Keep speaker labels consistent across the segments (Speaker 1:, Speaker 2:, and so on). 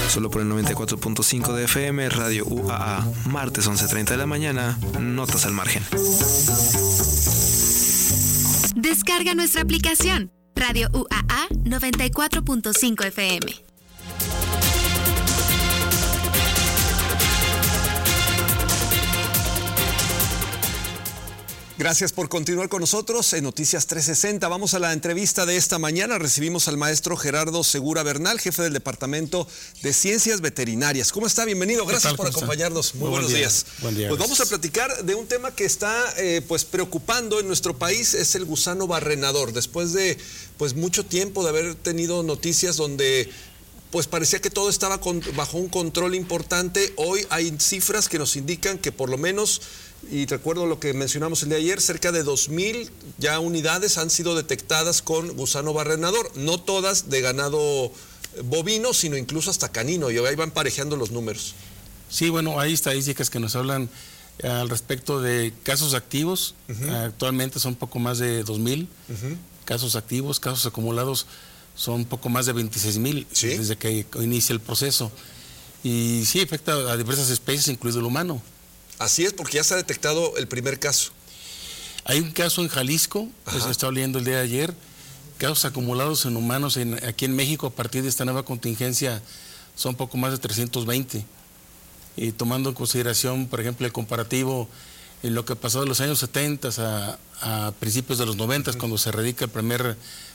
Speaker 1: Solo por el 94.5 de FM, Radio UAA. Martes 11:30 de la mañana, notas al margen.
Speaker 2: Descarga nuestra aplicación, Radio UAA 94.5 FM.
Speaker 3: Gracias por continuar con nosotros en Noticias 360. Vamos a la entrevista de esta mañana. Recibimos al maestro Gerardo Segura Bernal, jefe del Departamento de Ciencias Veterinarias. ¿Cómo está? Bienvenido. Gracias por acompañarnos. Muy buenos días.
Speaker 4: Buen día.
Speaker 3: Pues vamos a platicar de un tema que está preocupando en nuestro país, es el gusano barrenador. Después de mucho tiempo de haber tenido noticias donde parecía que todo estaba bajo un control importante, hoy hay cifras que nos indican que por lo menos, y recuerdo lo que mencionamos el día de ayer, cerca de 2,000 ya unidades han sido detectadas con gusano barrenador, no todas de ganado bovino, sino incluso hasta canino, y ahí van parejando los números.
Speaker 4: Sí, bueno, hay estadísticas que nos hablan al respecto de casos activos. Actualmente son poco más de 2,000 casos activos, casos acumulados son poco más de 26,000 desde que inicia el proceso. Y sí, afecta a diversas especies, incluido el humano.
Speaker 3: Así es, porque ya se ha detectado el primer caso.
Speaker 4: Hay un caso en Jalisco, que se está leyendo el día de ayer, casos acumulados en humanos aquí en México a partir de esta nueva contingencia son poco más de 320. Y tomando en consideración, por ejemplo, el comparativo en lo que pasó de los años 70 a principios de los 90, cuando se erradica el primer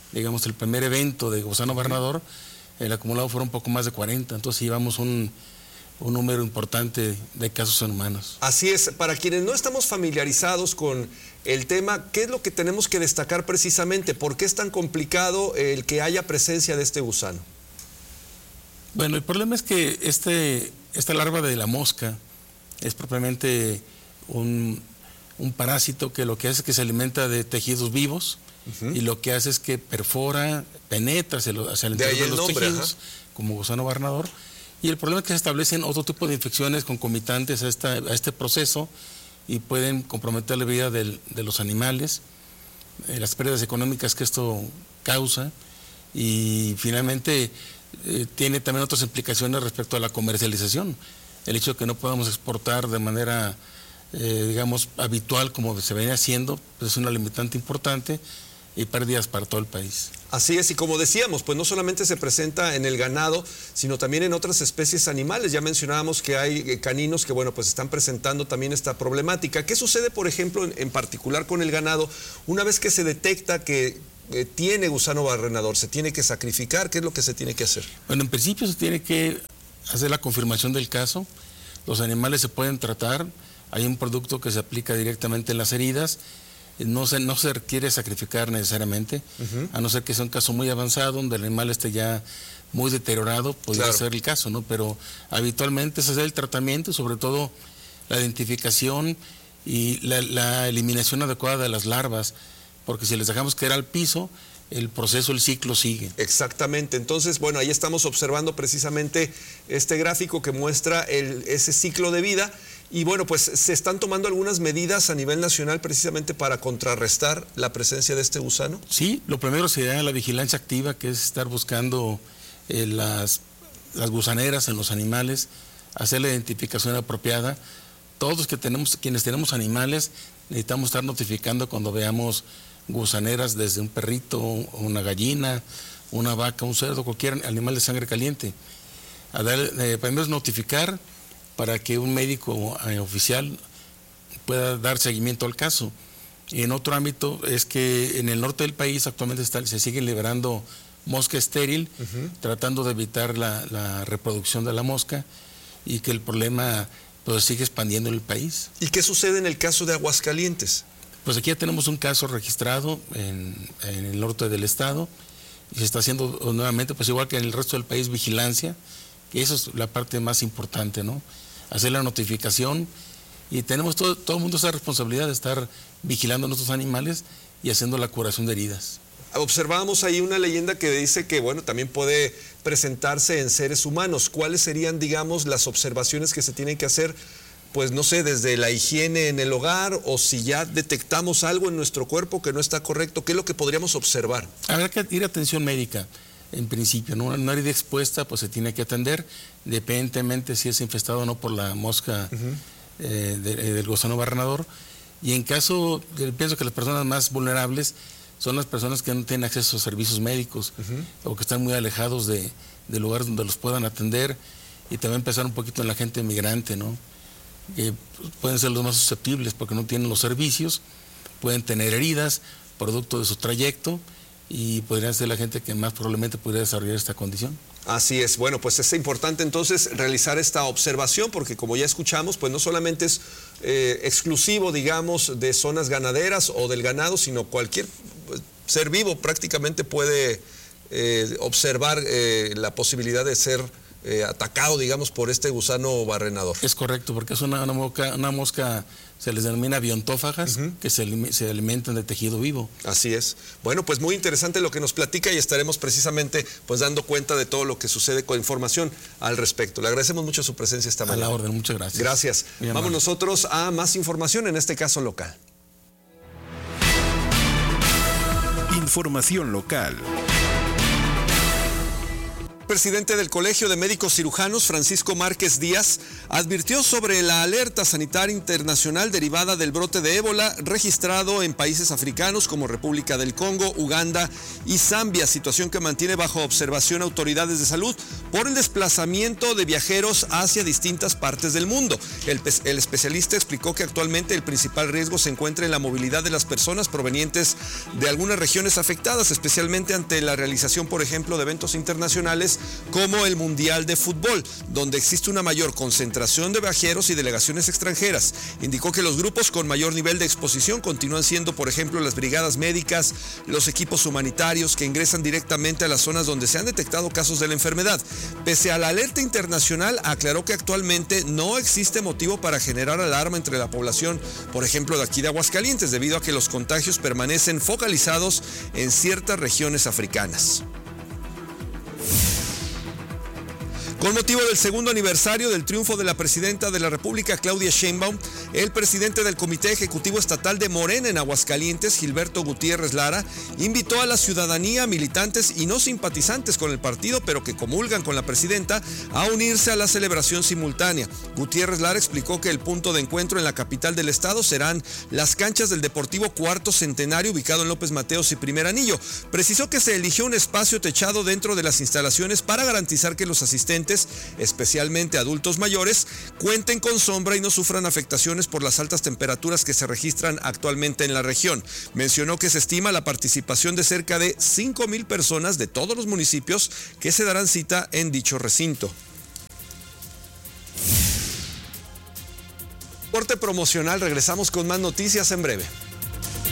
Speaker 4: evento de gusano barrenador, el acumulado fueron un poco más de 40, entonces llevamos un número importante de casos en humanos.
Speaker 3: Así es, para quienes no estamos familiarizados con el tema, ¿qué es lo que tenemos que destacar precisamente? ¿Por qué es tan complicado el que haya presencia de este gusano?
Speaker 4: Bueno, el problema es que esta larva de la mosca es propiamente un parásito que lo que hace es que se alimenta de tejidos vivos, y lo que hace es que perfora, penetra hacia el interior de los tejidos, como gusano barrenador. Y el problema es que se establecen otro tipo de infecciones concomitantes a este proceso y pueden comprometer la vida de los animales, las pérdidas económicas que esto causa, y finalmente tiene también otras implicaciones respecto a la comercialización. El hecho de que no podamos exportar de manera, habitual como se venía haciendo, pues es una limitante importante y pérdidas para todo el país.
Speaker 3: Así es, y como decíamos, pues no solamente se presenta en el ganado, sino también en otras especies animales. Ya mencionábamos que hay caninos que, pues están presentando también esta problemática. ¿Qué sucede, por ejemplo, en particular con el ganado? Una vez que se detecta que tiene gusano barrenador, ¿se tiene que sacrificar? ¿Qué es lo que se tiene que hacer?
Speaker 4: Bueno, en principio se tiene que hacer la confirmación del caso. Los animales se pueden tratar. Hay un producto que se aplica directamente en las heridas. No se requiere sacrificar necesariamente, a no ser que sea un caso muy avanzado, donde el animal esté ya muy deteriorado, podría ser el caso, ¿no? Pero habitualmente es hacer el tratamiento, sobre todo la identificación y la eliminación adecuada de las larvas, porque si les dejamos caer al piso, el proceso, el ciclo sigue.
Speaker 3: Exactamente. Entonces, ahí estamos observando precisamente este gráfico que muestra ese ciclo de vida. Y pues se están tomando algunas medidas a nivel nacional precisamente para contrarrestar la presencia de este gusano.
Speaker 4: Sí, lo primero sería la vigilancia activa, que es estar buscando las gusaneras en los animales, hacer la identificación apropiada. Todos quienes tenemos animales, necesitamos estar notificando cuando veamos gusaneras, desde un perrito, una gallina, una vaca, un cerdo, cualquier animal de sangre caliente. Primero es notificar para que un médico oficial pueda dar seguimiento al caso. Y en otro ámbito es que en el norte del país actualmente se siguen liberando mosca estéril, tratando de evitar la reproducción de la mosca, y que el problema sigue expandiendo en el país.
Speaker 3: ¿Y qué sucede en el caso de Aguascalientes?
Speaker 4: Pues aquí ya tenemos un caso registrado en el norte del estado, y se está haciendo nuevamente, igual que en el resto del país, vigilancia, que eso es la parte más importante, ¿no? Hacer la notificación, y tenemos todo el mundo esa responsabilidad de estar vigilando a nuestros animales y haciendo la curación de heridas.
Speaker 3: Observábamos ahí una leyenda que dice que, también puede presentarse en seres humanos. ¿Cuáles serían, las observaciones que se tienen que hacer? Pues no sé, desde la higiene en el hogar, o si ya detectamos algo en nuestro cuerpo que no está correcto, ¿qué es lo que podríamos observar?
Speaker 4: Habrá que ir a atención médica. en principio, ¿no? Una herida expuesta pues se tiene que atender, independientemente si es infestado o no por la mosca del gusano barrenador. Y en caso, yo pienso que las personas más vulnerables son las personas que no tienen acceso a servicios médicos o que están muy alejados de lugares donde los puedan atender, y también pensar un poquito en la gente migrante, ¿no? Que pueden ser los más susceptibles porque no tienen los servicios, pueden tener heridas producto de su trayecto y podrían ser la gente que más probablemente podría desarrollar esta condición.
Speaker 3: Así es. Bueno, pues es importante entonces realizar esta observación porque, como ya escuchamos, pues no solamente es exclusivo, digamos, de zonas ganaderas o del ganado, sino cualquier ser vivo prácticamente puede observar la posibilidad de ser atacado, digamos, por este gusano barrenador.
Speaker 4: Es correcto, porque es una mosca, se les denomina biontófagas, que se alimentan de tejido vivo.
Speaker 3: Así es. Bueno, pues muy interesante lo que nos platica y estaremos precisamente pues dando cuenta de todo lo que sucede con información al respecto. Le agradecemos mucho su presencia esta mañana.
Speaker 4: A la orden, muchas gracias.
Speaker 3: Gracias. Vamos nosotros a más información, en este caso local.
Speaker 5: Información local.
Speaker 3: El presidente del Colegio de Médicos Cirujanos, Francisco Márquez Díaz, advirtió sobre la alerta sanitaria internacional derivada del brote de ébola registrado en países africanos como República del Congo, Uganda y Zambia, situación que mantiene bajo observación autoridades de salud por el desplazamiento de viajeros hacia distintas partes del mundo. El especialista explicó que actualmente el principal riesgo se encuentra en la movilidad de las personas provenientes de algunas regiones afectadas, especialmente ante la realización, por ejemplo, de eventos internacionales como el Mundial de Fútbol, donde existe una mayor concentración de viajeros y delegaciones extranjeras. Indicó que los grupos con mayor nivel de exposición continúan siendo, por ejemplo, las brigadas médicas, los equipos humanitarios que ingresan directamente a las zonas donde se han detectado casos de la enfermedad. Pese a la alerta internacional, aclaró que actualmente no existe motivo para generar alarma entre la población, por ejemplo, de aquí de Aguascalientes, debido a que los contagios permanecen focalizados en ciertas regiones africanas. Con motivo del segundo aniversario del triunfo de la presidenta de la República, Claudia Sheinbaum, el presidente del Comité Ejecutivo Estatal de Morena en Aguascalientes, Gilberto Gutiérrez Lara, invitó a la ciudadanía, militantes y no simpatizantes con el partido, pero que comulgan con la presidenta, a unirse a la celebración simultánea. Gutiérrez Lara explicó que el punto de encuentro en la capital del estado serán las canchas del Deportivo Cuarto Centenario, ubicado en López Mateos y Primer Anillo. Precisó que se eligió un espacio techado dentro de las instalaciones para garantizar que los asistentes, especialmente adultos mayores, cuenten con sombra y no sufran afectaciones por las altas temperaturas que se registran actualmente en la región. Mencionó que se estima la participación de cerca de 5,000 personas de todos los municipios que se darán cita en dicho recinto. Corte promocional, regresamos con más noticias en breve.